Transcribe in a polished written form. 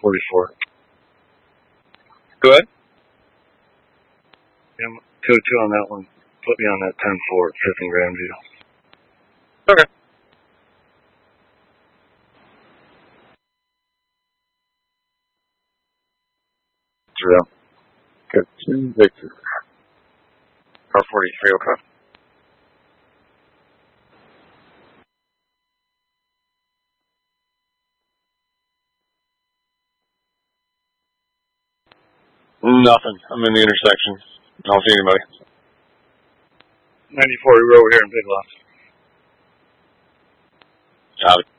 44. Go ahead. Yeah, 202 on that one. Put me on that 10-4 at 5th and Grandview. Okay. Yeah. Got 2 Victor. Car 43, okay. Nothing. I'm in the intersection. I don't see anybody. 94, we were over here in Big Lots. Got it.